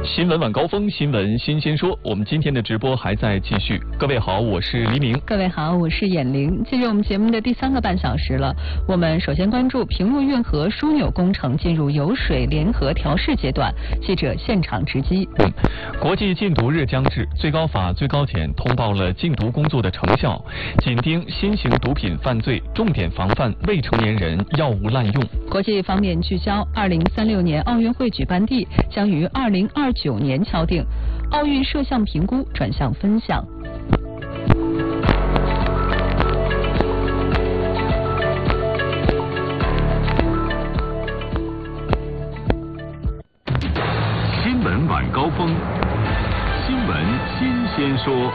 新闻晚高峰，新闻新鲜说。我们今天的直播还在继续。各位好，我是黎明。 各位好，我是闫玲。进入我们节目的第3个半小时了。我们首先关注平陆运河枢纽工程进入油水联合调试阶段，记者现场直击。 国际禁毒日将至，最高法、最高检通报了禁毒工作的成效，紧盯新型毒品犯罪，重点防范未成年人药物滥用。 国际方面聚焦，2036年奥运会举办地将于2029年敲定，奥运摄像评估转向分项。 新闻晚高峰，新闻新鲜说。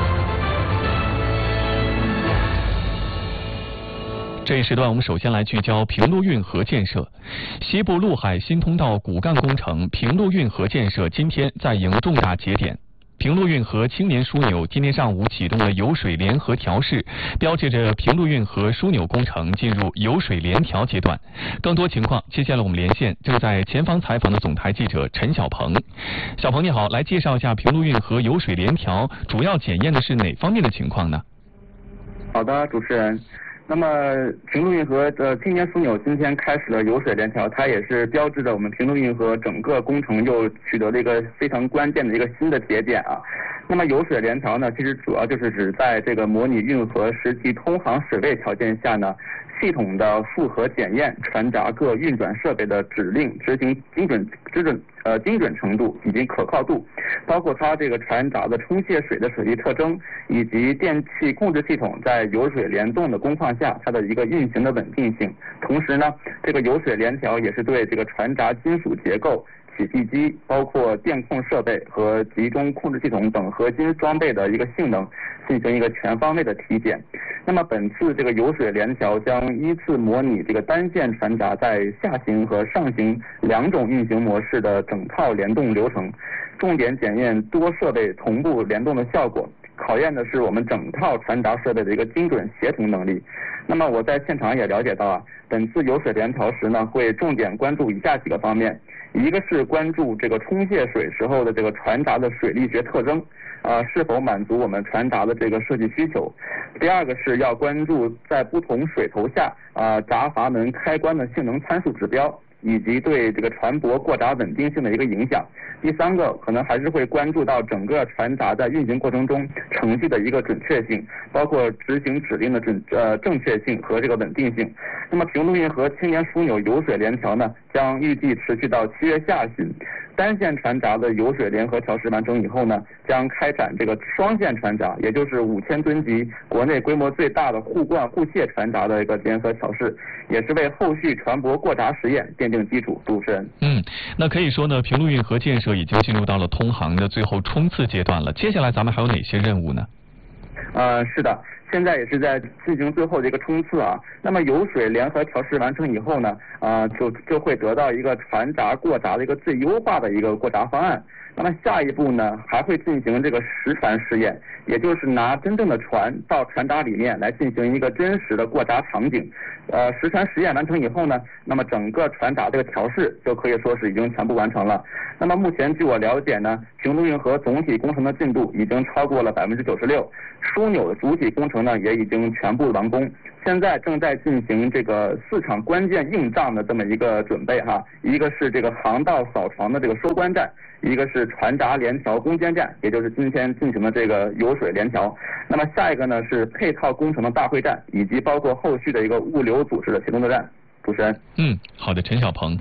这一时段，我们首先来聚焦平陆运河建设。西部陆海新通道骨干工程平陆运河建设今天在迎重大节点。平陆运河青年枢纽今天上午启动了油水联合调试，标志着平陆运河枢纽工程进入油水联调阶段。更多情况，接下来我们连线正在前方采访的总台记者陈小鹏。小鹏你好，来介绍一下平陆运河油水联调主要检验的是哪方面的情况呢？ 好的，主持人。那么平陆运河的青年枢纽今天开始了油水联调，它也是标志着我们平陆运河整个工程又取得了一个非常关键的一个新的节点啊。那么油水联调呢，其实主要就是指在这个模拟运河实际通航水位条件下呢，系统的复核检验船闸各运转设备的指令执行精准程度以及可靠度，包括它这个船闸的冲卸水的水力特征，以及电气控制系统在油水联动的工况下它的一个运行的稳定性。同时呢，这个油水联调也是对这个船闸金属结构、起闭机，包括电控设备和集中控制系统等核心装备的一个性能进行一个全方位的体检。那么本次这个油水联调将依次模拟这个单线船闸在下行和上行2种运行模式的整套联动流程，重点检验多设备同步联动的效果，考验的是我们整套船闸设备的一个精准协同能力。那么我在现场也了解到啊，本次油水联调时呢，会重点关注以下几个方面。一个是关注这个冲卸水时候的这个船闸的水力学特征，是否满足我们船闸的这个设计需求。第二个是要关注在不同水头下闸阀门开关的性能参数指标，以及对这个船舶过闸稳定性的一个影响。第三个可能还是会关注到整个船闸在运行过程中程序的一个准确性，包括执行指令的正确性和这个稳定性。那么平陆运河青年枢纽油水联调呢，将预计持续到7月下旬。单线船闸的油水联合调试完成以后呢，将开展这个双线船闸，也就是5000吨级国内规模最大的互灌互卸船闸的一个联合调试，也是为后续船舶过闸实验奠定基础。主持人， 那可以说呢，平陆运河建设已经进入到了通航的最后冲刺阶段了。接下来咱们还有哪些任务呢？ 是的。现在也是在进行最后的一个冲刺啊。那么油水联合调试完成以后呢，就会得到一个船闸过闸的一个最优化的一个过闸方案。那么下一步呢，还会进行这个实船试验，也就是拿真正的船到船闸里面来进行一个真实的过闸场景。实船实验完成以后呢，那么整个船闸这个调试就可以说是已经全部完成了。那么目前据我了解呢，平陆运河总体工程的进度已经超过了96%，枢纽的主体工程呢也已经全部完工。现在正在进行这个4场关键硬仗的这么一个准备哈，一个是这个航道扫床的这个收官站，一个是船闸联调攻坚战，也就是今天进行的这个油水联调。那么下一个呢是配套工程的大会战，以及包括后续的一个物流组织的协同作战。主持人， 好的，陈小鹏。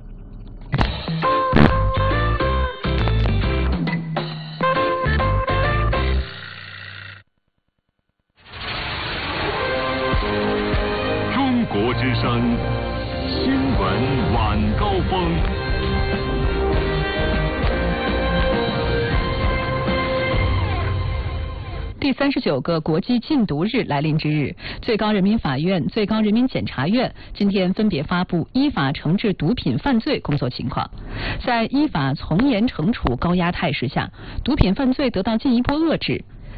中国之声新闻晚高峰。 第39个国际禁毒日来临之日，最高人民法院、最高人民检察院今天分别发布依法惩治毒品犯罪工作情况。在依法从严惩处高压态势下，毒品犯罪得到进一步遏制。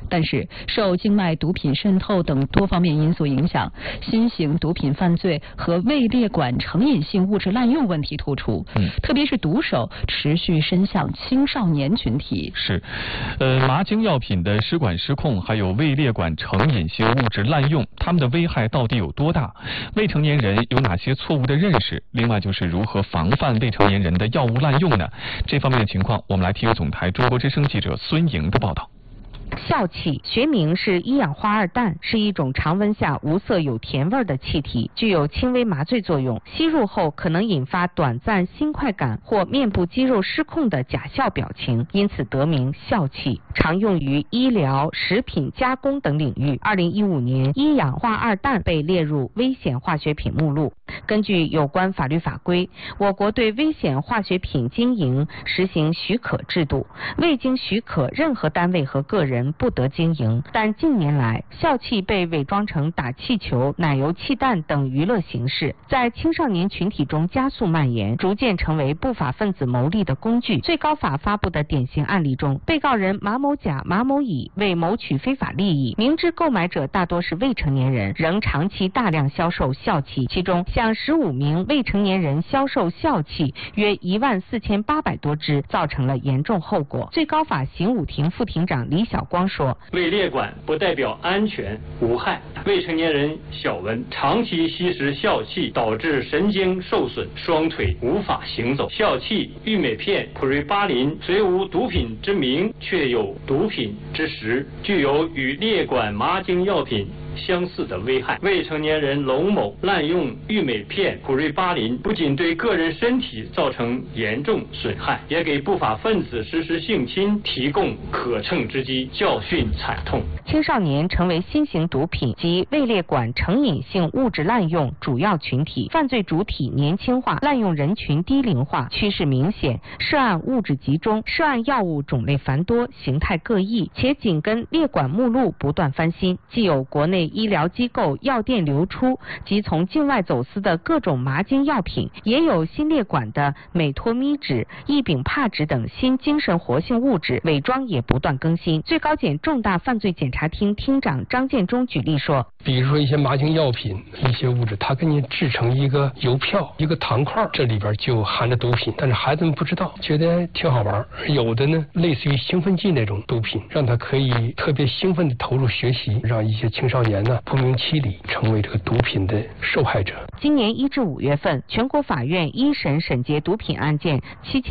但是受境外毒品渗透等多方面因素影响，新型毒品犯罪和未列管成瘾性物质滥用问题突出，特别是毒手持续伸向青少年群体。 是，麻精药品的失管失控，还有未列管成瘾性物质滥用，它们的危害到底有多大？未成年人有哪些错误的认识？另外就是如何防范未成年人的药物滥用呢？这方面的情况，我们来听总台中国之声记者孙莹的报道。 笑气学名是一氧化二氮，是一种常温下无色有甜味的气体，具有轻微麻醉作用，吸入后可能引发短暂心快感或面部肌肉失控的假笑表情，因此得名笑气，常用于医疗、食品加工等领域。2015年，一氧化二氮被列入危险化学品目录。根据有关法律法规，我国对危险化学品经营实行许可制度，未经许可，任何单位和个人不得经营。但近年来，笑气被伪装成打气球、奶油气弹等娱乐形式，在青少年群体中加速蔓延，逐渐成为不法分子牟利的工具。最高法发布的典型案例中，被告人马某甲、马某乙为谋取非法利益，明知购买者大多是未成年人，仍长期大量销售笑气，其中向15名未成年人销售笑气约14800多支，造成了严重后果。最高法刑五庭副庭长李晓光说， 未列管不代表安全无害，未成年人小文长期吸食笑气，导致神经受损，双腿无法行走。笑气、郁美片、普瑞巴林虽无毒品之名，却有毒品之实，具有与列管麻精药品相似的危害。未成年人龙某滥用郁美片、普瑞巴林，不仅对个人身体造成严重损害，也给不法分子实施性侵提供可乘之机，教训惨痛。 青少年成为新型毒品及未列管成瘾性物质滥用主要群体，犯罪主体年轻化，滥用人群低龄化，趋势明显，涉案物质集中，涉案药物种类繁多，形态各异，且紧跟列管目录不断翻新，既有国内医疗机构药店流出及从境外走私的各种麻精药品，也有新列管的美托咪酯、异丙帕酯等新精神活性物质，伪装也不断更新。最高检重大犯罪检察厅厅长张建忠举例说， 比如说一些麻精药品，一些物质它给你制成一个邮票、一个糖块，这里边就含着毒品，但是孩子们不知道，觉得挺好玩。有的呢类似于兴奋剂那种毒品，让他可以特别兴奋地投入学习，让一些青少年呢不明其里成为这个毒品的受害者。 今年1至5月份，全国法院一审审结毒品案件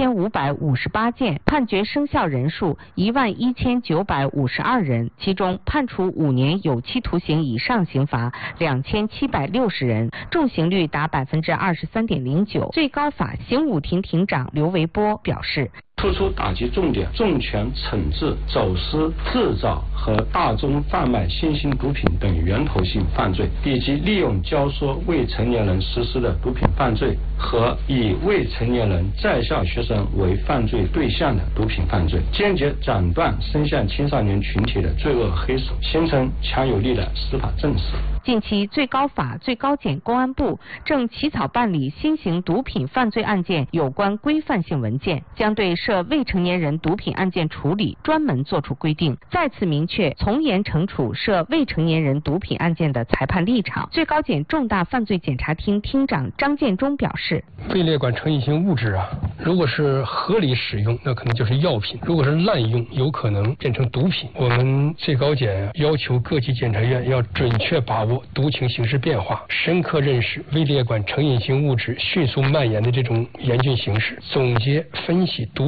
7558件，判决生效人数11952人，其中判处5年有期徒刑以上刑罚2760人，重刑率达23.09%。最高法刑五庭庭长刘维波表示， 突出打击重点，重拳惩治走私、制造和大宗贩卖新型毒品等源头性犯罪，以及利用教唆未成年人实施的毒品犯罪和以未成年人在校学生为犯罪对象的毒品犯罪，坚决斩断伸向青少年群体的罪恶黑手，形成强有力的司法正史。 近期，最高法、最高检、公安部正起草办理新型毒品犯罪案件有关规范性文件，将对涉未成年人毒品案件处理专门作出规定，再次明确从严惩处涉未成年人毒品案件的裁判立场。最高检重大犯罪检察厅厅长张建忠表示， 未列管成瘾性物质啊，如果是合理使用，那可能就是药品；如果是滥用，有可能变成毒品。我们最高检要求各级检察院要准确把握毒情形势变化，深刻认识未列管成瘾性物质迅速蔓延的这种严峻形势，总结分析毒